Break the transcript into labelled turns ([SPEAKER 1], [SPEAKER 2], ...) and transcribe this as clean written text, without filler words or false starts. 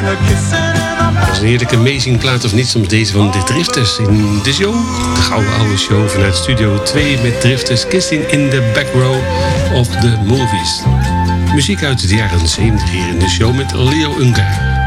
[SPEAKER 1] Dat is een heerlijke amazing plaat of niet, soms deze van de Drifters in de show. De gouden oude show vanuit Studio 2 met Drifters. Kissing in the Back Row of the Movies. Muziek uit de jaren 70 hier in de show met Leo Ungar.